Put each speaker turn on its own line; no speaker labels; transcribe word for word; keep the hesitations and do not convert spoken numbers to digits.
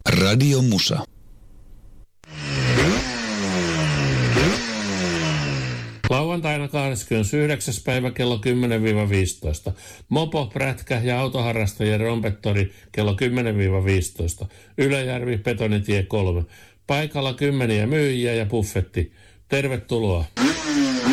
Radio Musa.
Lauantaina kahdeskymmenesyhdeksäs päivä kello kymmenen viisitoista. Mopo, prätkä ja autoharrastajien rompettori kello kymmenen viisitoista. Ylöjärvi, Betonitie kolme. Paikalla kymmeniä myyjiä ja buffetti. Tervetuloa.